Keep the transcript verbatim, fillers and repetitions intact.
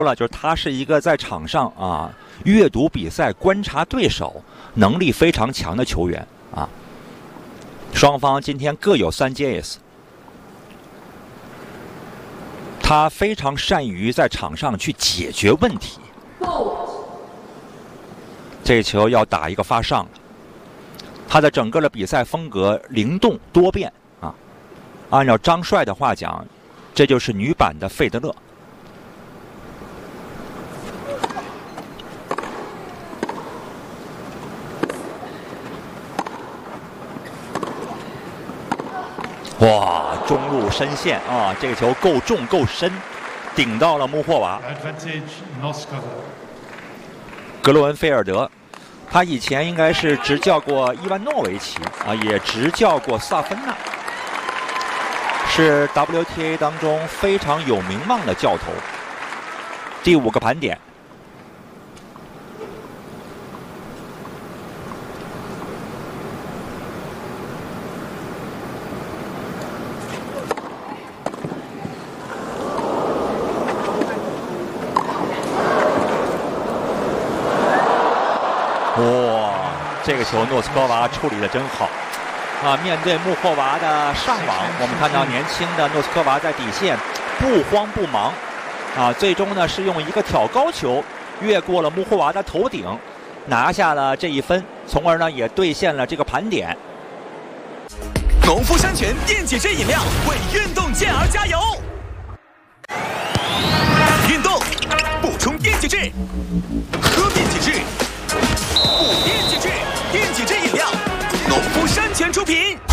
说了，就是他是一个在场上啊阅读比赛、观察对手能力非常强的球员啊。双方今天各有三 J S， 他非常善于在场上去解决问题。这球要打一个发上了，他的整个的比赛风格灵动多变啊。按照张帅的话讲，这就是女版的费德勒。哇，中路深线啊，这个球够重够深，顶到了穆霍瓦。格罗文菲尔德，他以前应该是执教过伊万诺维奇啊，也执教过萨芬纳，是 W T A 当中非常有名望的教头。第五个盘点。哇，这个球诺斯科娃处理得真好啊！面对穆霍娃的上网，我们看到年轻的诺斯科娃在底线不慌不忙啊，最终呢是用一个挑高球越过了穆霍娃的头顶，拿下了这一分，从而呢也兑现了这个盘点。 农夫山泉电解质饮料为运动健儿加油！运动补充电解质，喝电解质。补电解质，电解质饮料，农夫山泉出品。